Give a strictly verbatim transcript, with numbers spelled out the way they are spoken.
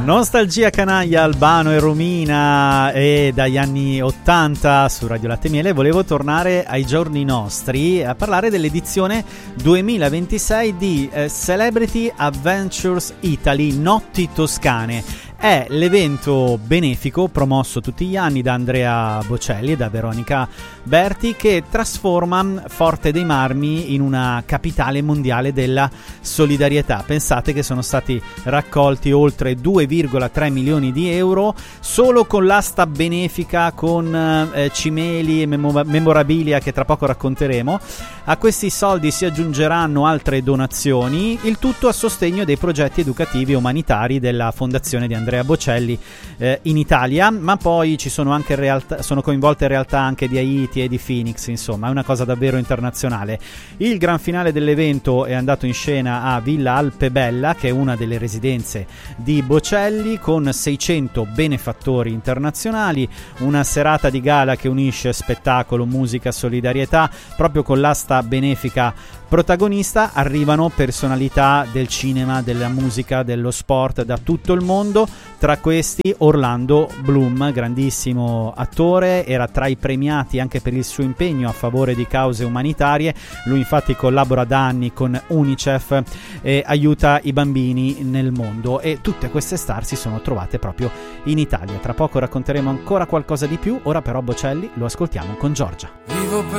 Nostalgia canaglia, Albano e Romina, e dagli anni ottanta su Radio Latte e Miele volevo tornare ai giorni nostri a parlare dell'edizione duemilaventisei di eh, Celebrity Adventures Italy Notti Toscane. È l'evento benefico promosso tutti gli anni da Andrea Bocelli e da Veronica Berti, che trasforma Forte dei Marmi in una capitale mondiale della solidarietà. Pensate che sono stati raccolti oltre due virgola tre milioni di euro solo con l'asta benefica, con eh, cimeli e memo- memorabilia che tra poco racconteremo. A questi soldi si aggiungeranno altre donazioni, il tutto a sostegno dei progetti educativi e umanitari della Fondazione di Andrea Bocelli eh, in Italia, ma poi ci sono anche realtà, sono coinvolte realtà anche di Haiti e di Phoenix, insomma è una cosa davvero internazionale. Il gran finale dell'evento è andato in scena a Villa Alpebella, che è una delle residenze di Bocelli, con seicento benefattori internazionali, una serata di gala che unisce spettacolo, musica, solidarietà. Proprio con l'asta benefica protagonista arrivano personalità del cinema, della musica, dello sport da tutto il mondo, tra questi Orlando Bloom, grandissimo attore, era tra i premiati anche per il suo impegno a favore di cause umanitarie. Lui infatti collabora da anni con UNICEF e aiuta i bambini nel mondo, e tutte queste star si sono trovate proprio in Italia. Tra poco racconteremo ancora qualcosa di più, ora però Bocelli lo ascoltiamo con Giorgia. Vivo per